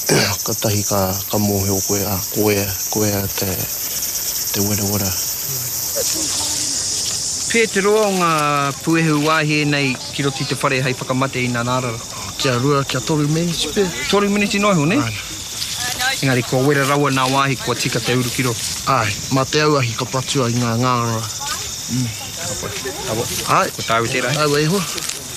ka tahi ka mohe o koe a te wera. Pētero o ngā puehu wāhe nei ki roti te whare hei whakamate i nā nārara. Kia rua, kia 3 minutes pe. 3 minutes noho, ne? Engari, kua wera raua nā wāhe kua tika te uru kiro. Ai, mā te auahi ka patua i ngā ngāra. Ai, ko tāu te rai. Ai, wei hoa.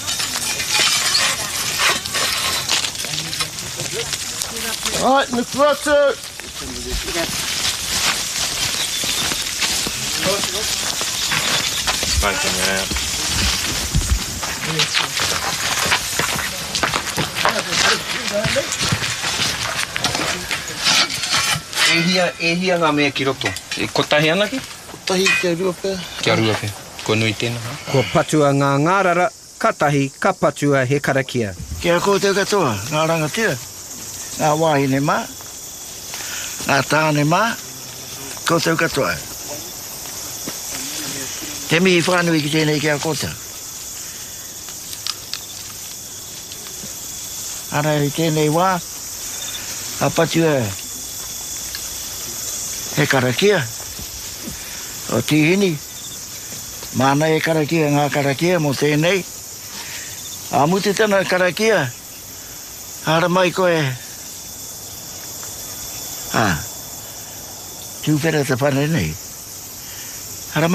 Ai, Mr. Ratu! Thank you, man. E hia ngā mea ki roto. E kotahi ana ki? Kotahi kia rua pe. Kia rua pe. Ko nui tēnā. Ko patua ngā ngārara, katahi, ka patua he karakia. Kia koutou katoa, ngā rangatira, ngā wāhine mā, ngā tāne mā, koutou katoa. Te mihi whānui ki tēnei kia koutou. Ara i tēnei wā, a patua he karakia, o tihini, mana e karakia, ngā karakia mo tēnei. A muti tana karakia, hara mai koe. Tūwhera te whane nei.